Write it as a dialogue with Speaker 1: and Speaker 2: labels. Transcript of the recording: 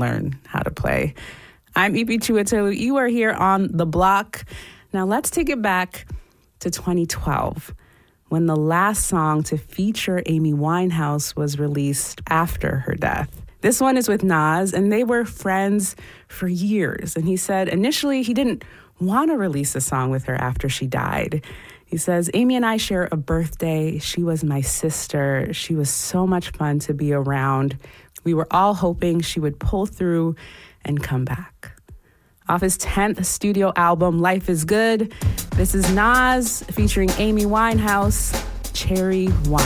Speaker 1: learn how to play. I'm Ipi Chiwetelu. You are here on The Block. Now let's take it back to 2012, when the last song to feature Amy Winehouse was released after her death. This one is with Nas, and they were friends for years. And he said initially he didn't want to release a song with her after she died. He says, Amy and I share a birthday. She was my sister. She was so much fun to be around. We were all hoping she would pull through and come back. Off his 10th studio album, Life is Good, this is Nas featuring Amy Winehouse, Cherry Wine.